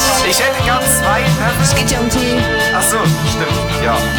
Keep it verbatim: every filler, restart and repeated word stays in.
Ich hätte gern zwei Löffel. Es geht ja um Tee. Ach so, stimmt, ja.